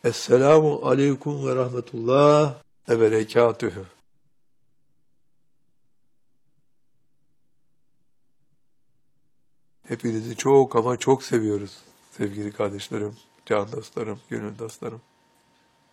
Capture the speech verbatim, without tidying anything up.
Esselamu aleyküm ve rahmetullah ve berekatühü. Hepinizi çok ama çok seviyoruz sevgili kardeşlerim, can dostlarım, gönül dostlarım.